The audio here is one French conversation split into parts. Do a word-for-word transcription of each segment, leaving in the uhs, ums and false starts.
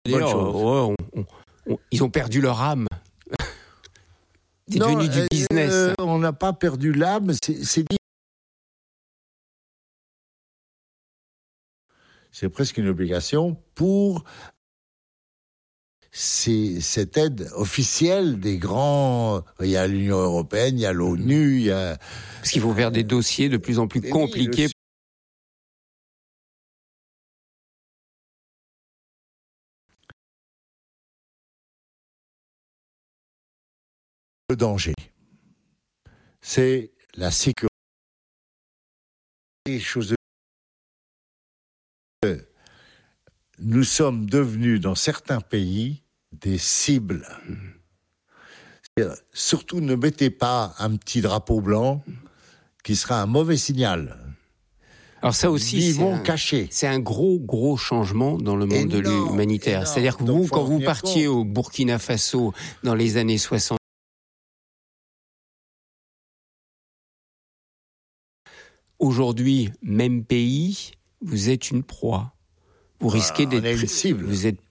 bonne chose. Oh, on, on, on, ils ont perdu leur âme. C'est non, devenu du euh, business. Euh, on n'a pas perdu l'âme, c'est, c'est dit. C'est presque une obligation pour c'est, cette aide officielle des grands. Il y a l'Union européenne, il y a l'ONU, il y a. Parce qu'il faut faire des dossiers de plus en plus Et compliqués. Oui, le... le danger, c'est la sécurité. Les choses. Nous sommes devenus dans certains pays des cibles. Surtout, ne mettez pas un petit drapeau blanc qui sera un mauvais signal. Alors ça aussi, Ils c'est vont un, cacher. C'est un gros, gros changement dans le monde énorme, de l'humanitaire. énorme. C'est-à-dire que Donc, vous, quand vous partiez compte. au Burkina Faso dans les années soixante, aujourd'hui, même pays, vous êtes une proie. Vous risquez voilà, d'être on est une cible. Vous êtes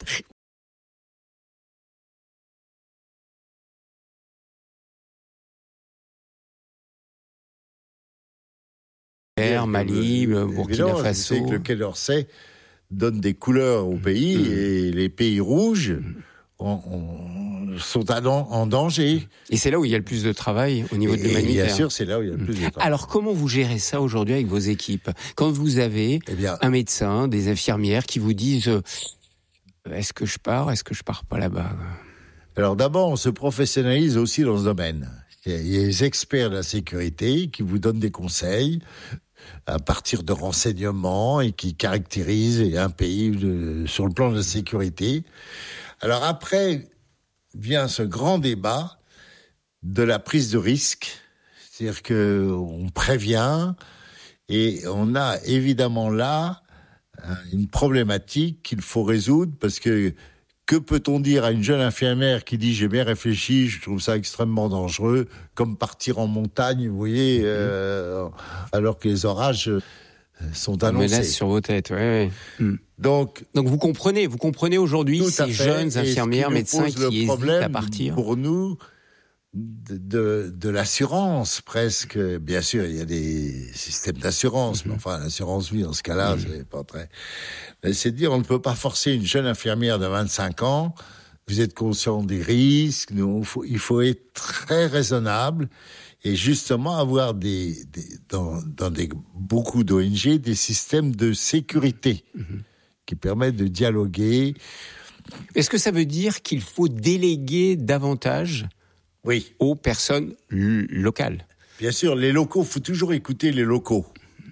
Mali, le, Burkina Faso. C'est que le Quai d'Orsay donne des couleurs au pays mmh. et les pays rouges on, on, sont en danger. Et c'est là où il y a le plus de travail au niveau et, de l'humanitaire. Bien sûr, c'est là où il y a le plus de travail. Alors, comment vous gérez ça aujourd'hui avec vos équipes ? Quand vous avez eh bien, un médecin, des infirmières qui vous disent « Est-ce que je pars ? Est-ce que je pars pas là-bas ?» Alors d'abord, on se professionnalise aussi dans ce domaine. Il y a les experts de la sécurité qui vous donnent des conseils à partir de renseignements et qui caractérisent un pays de, sur le plan de la sécurité. Alors après vient ce grand débat de la prise de risque, c'est-à-dire qu'on prévient et on a évidemment là une problématique qu'il faut résoudre parce que que peut-on dire à une jeune infirmière qui dit « j'ai bien réfléchi, je trouve ça extrêmement dangereux », comme partir en montagne, vous voyez, euh, alors que les orages sont annoncés. Menace sur vos têtes, oui. Ouais. Mm. Donc, Donc vous comprenez, vous comprenez aujourd'hui ces jeunes infirmières, médecins qui hésitent à partir. Pour nous, de, de, de l'assurance presque. Bien sûr, il y a des systèmes d'assurance, mm-hmm. mais enfin, l'assurance vie, en ce cas-là, mm-hmm. c'est pas très... Mais c'est de dire, on ne peut pas forcer une jeune infirmière de vingt-cinq ans. Vous êtes conscient des risques. Nous, il faut, il faut être très raisonnable et justement avoir des, des dans, dans des, beaucoup d'O N G, des systèmes de sécurité mm-hmm. qui permettent de dialoguer. Est-ce que ça veut dire qu'il faut déléguer davantage oui. aux personnes l- locales ? Bien sûr, les locaux, il faut toujours écouter les locaux.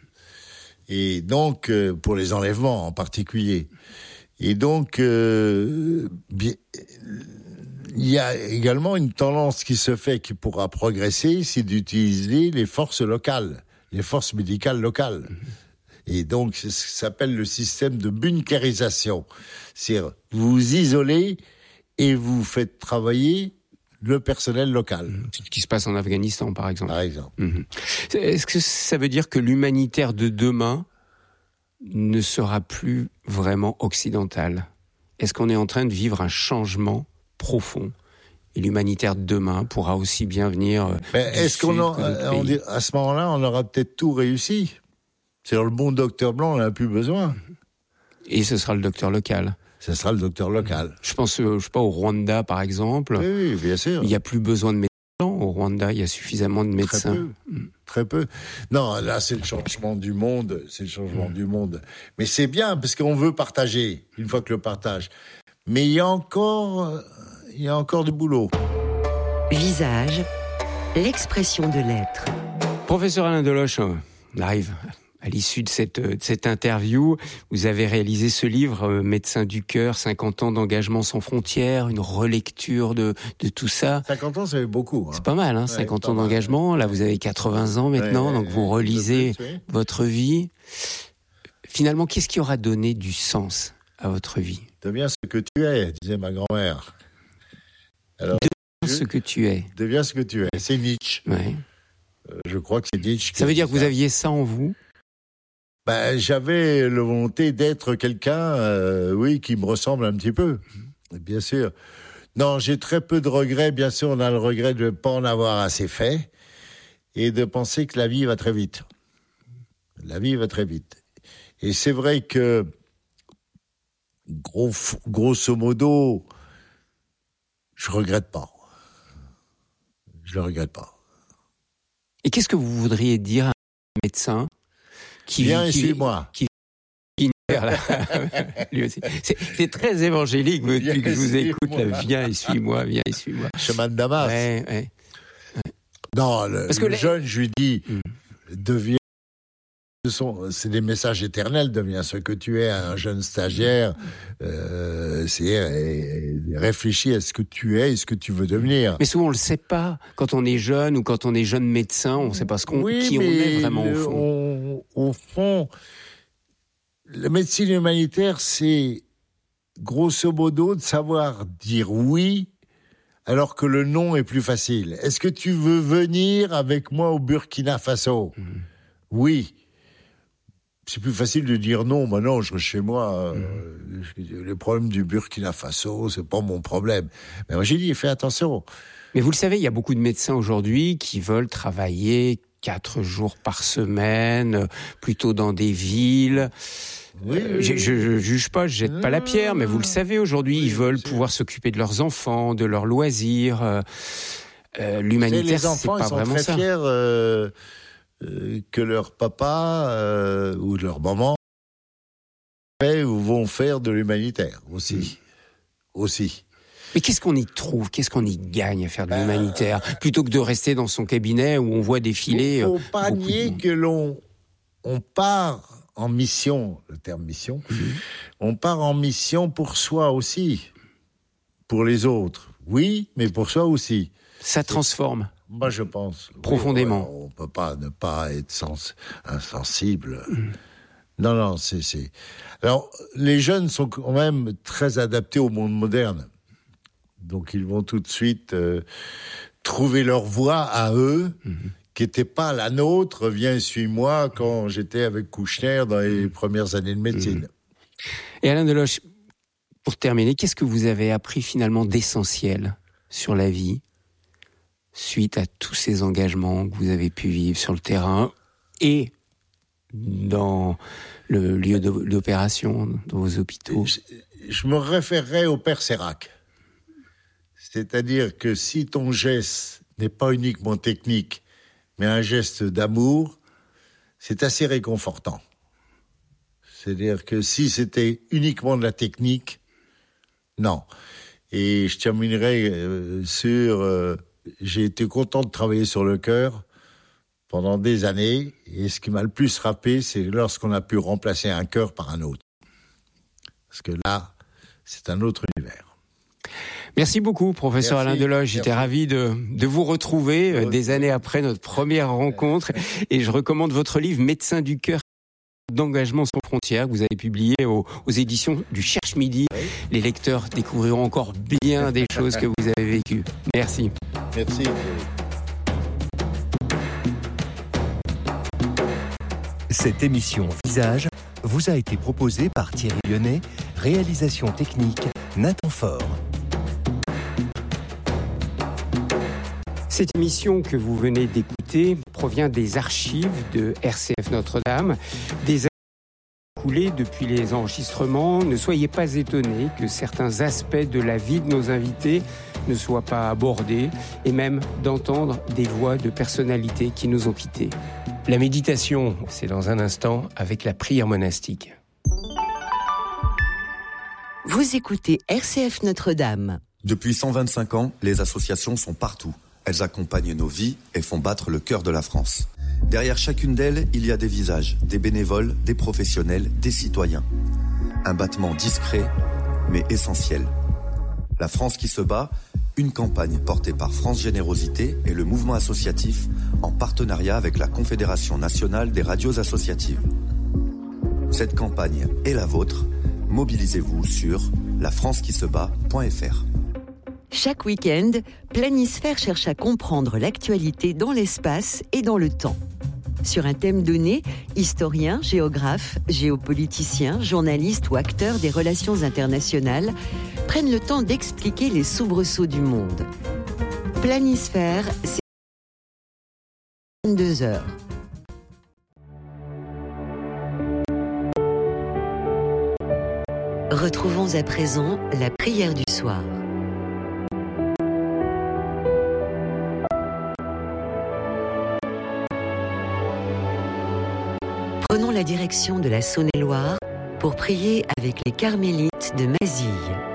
Et donc, euh, pour les enlèvements en particulier. Et donc, euh, bien, il y a également une tendance qui se fait, qui pourra progresser, c'est d'utiliser les forces locales, les forces médicales locales. Et donc, c'est ce qui s'appelle le système de bunkérisation. C'est-à-dire, vous vous isolez et vous faites travailler le personnel local. C'est ce qui se passe en Afghanistan, par exemple. Par exemple. Mmh. Est-ce que ça veut dire que l'humanitaire de demain ne sera plus vraiment occidental ? Est-ce qu'on est en train de vivre un changement profond ? Et l'humanitaire de demain pourra aussi bien venir ben, du est-ce sud qu'on a, que d'autres pays. On dit, à ce moment-là, on aura peut-être tout réussi. C'est le bon docteur blanc, on n'en a plus besoin. Et ce sera le docteur local. Ce sera le docteur local. Je pense, je sais pas, au Rwanda, par exemple. Oui, oui, bien sûr. Il n'y a plus besoin de médecins. Au Rwanda, il y a suffisamment de médecins. Très peu. Très peu. Non, là, c'est le changement du monde. C'est le changement mmh. du monde. Mais c'est bien, parce qu'on veut partager, une fois que le partage. Mais il y a encore, il y a encore du boulot. Visage, l'expression de l'être. Professeur Alain Deloche, on arrive à l'issue de cette, de cette interview. Vous avez réalisé ce livre, euh, Médecins du cœur, cinquante ans d'engagement sans frontières, une relecture de, de tout ça. cinquante ans, ça fait beaucoup. Hein. C'est pas mal, hein, ouais, cinquante ans d'engagement. Mal. Là, vous avez quatre-vingts ans maintenant, ouais, donc vous relisez plus, oui. votre vie. Finalement, qu'est-ce qui aura donné du sens à votre vie ? Deviens ce que tu es, disait ma grand-mère. Alors, deviens ce que tu es. Deviens ce que tu es. C'est Nietzsche. Ouais. Euh, je crois que c'est Nietzsche. Ça veut dire que vous aviez ça en vous ? Ben, j'avais la volonté d'être quelqu'un, euh, oui, qui me ressemble un petit peu, bien sûr. Non, j'ai très peu de regrets. Bien sûr, on a le regret de ne pas en avoir assez fait et de penser que la vie va très vite. La vie va très vite. Et c'est vrai que, gros, grosso modo, je regrette pas. Je le regrette pas. Et qu'est-ce que vous voudriez dire à un médecin qui Viens et qui, suis-moi. Qui, qui, lui aussi. C'est, c'est très évangélique depuis que je vous écoute. Là, viens et suis-moi, viens et suis-moi. Chemin de Damas. Ouais, ouais. Ouais. Non, le, Parce que le les... jeune, je lui dis, mmh. deviens. Ce sont, c'est des messages éternels, deviens ce que tu es, un jeune stagiaire. Euh, c'est euh, réfléchis à ce que tu es et ce que tu veux devenir. Mais souvent on le sait pas. Quand on est jeune ou quand on est jeune médecin, on sait pas ce qu'on, oui, qui on est vraiment le, au fond. On, au fond, la médecine humanitaire, c'est grosso modo de savoir dire oui, alors que le non est plus facile. Est-ce que tu veux venir avec moi au Burkina Faso ? mmh. Oui. C'est plus facile de dire non, maintenant je reste chez moi. Euh, mmh. Les problèmes du Burkina Faso, c'est pas mon problème. Mais moi j'ai dit, fais attention. Mais vous le savez, il y a beaucoup de médecins aujourd'hui qui veulent travailler quatre jours par semaine, plutôt dans des villes. Oui, euh, je, je, je juge pas, je jette non, pas la pierre, mais vous le savez aujourd'hui, oui, ils veulent pouvoir s'occuper de leurs enfants, de leurs loisirs. Euh, euh, l'humanitaire, les enfants, c'est pas ils sont vraiment très ça. Fiers, euh, euh, que leur papa euh, ou leur maman fait ou vont faire de l'humanitaire aussi, mmh. aussi. Mais qu'est-ce qu'on y trouve ? Qu'est-ce qu'on y gagne à faire de ben, l'humanitaire ? Plutôt que de rester dans son cabinet où on voit défiler... Il ne faut pas nier de... que l'on on part en mission, le terme mission, mmh. on part en mission pour soi aussi, pour les autres. Oui, mais pour soi aussi. Ça transforme. Moi, je pense. Profondément. Oui, on ne peut pas ne pas être sens, insensible. Mmh. Non, non, c'est, c'est... Alors, les jeunes sont quand même très adaptés au monde moderne. Donc, ils vont tout de suite euh, trouver leur voie à eux, mmh. qui n'était pas la nôtre, viens, suis-moi, quand j'étais avec Kouchner dans les premières années de médecine. Mmh. Et Alain Deloche, pour terminer, qu'est-ce que vous avez appris finalement d'essentiel sur la vie, suite à tous ces engagements que vous avez pu vivre sur le terrain et dans le lieu d'opération, dans vos hôpitaux ? Je, je me référerais au Père Sérac. C'est-à-dire que si ton geste n'est pas uniquement technique, mais un geste d'amour, c'est assez réconfortant. C'est-à-dire que si c'était uniquement de la technique, non. Et je terminerai euh, sur... Euh, j'ai été content de travailler sur le cœur pendant des années, et ce qui m'a le plus frappé, c'est lorsqu'on a pu remplacer un cœur par un autre. Parce que là, c'est un autre univers. Merci beaucoup, professeur merci, Alain Deloche. J'étais merci. ravi de, de vous retrouver euh, des années après notre première rencontre. Et je recommande votre livre « Médecin du cœur d'engagement sans frontières » que vous avez publié aux, aux éditions du Cherche Midi. Oui. Les lecteurs découvriront encore bien des choses que vous avez vécues. Merci. Merci. Cette émission Visage vous a été proposée par Thierry Lyonnais, réalisation technique Nathan Faure. Cette émission que vous venez d'écouter provient des archives de R C F Notre-Dame, des années écoulées depuis les enregistrements. Ne soyez pas étonnés que certains aspects de la vie de nos invités ne soient pas abordés et même d'entendre des voix de personnalités qui nous ont quittés. La méditation, c'est dans un instant avec la prière monastique. Vous écoutez R C F Notre-Dame. Depuis cent vingt-cinq ans, les associations sont partout. Elles accompagnent nos vies et font battre le cœur de la France. Derrière chacune d'elles, il y a des visages, des bénévoles, des professionnels, des citoyens. Un battement discret, mais essentiel. La France qui se bat, une campagne portée par France Générosité et le mouvement associatif en partenariat avec la Confédération nationale des radios associatives. Cette campagne est la vôtre. Mobilisez-vous sur la france qui se bat point f r. Chaque week-end, Planisphère cherche à comprendre l'actualité dans l'espace et dans le temps. sur un thème donné, historiens, géographes, géopoliticiens, journalistes ou acteurs des relations internationales prennent le temps d'expliquer les soubresauts du monde. Planisphère, c'est vingt-deux heures. Retrouvons à présent la prière du soir. Prenons la direction de la Saône-et-Loire pour prier avec les carmélites de Mazille.